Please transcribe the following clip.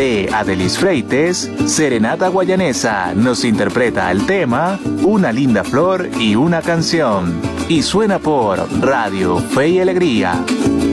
de Adelis Freites, Serenata Guayanesa nos interpreta el tema Una linda flor y una canción. Y suena por Radio Fe y Alegría.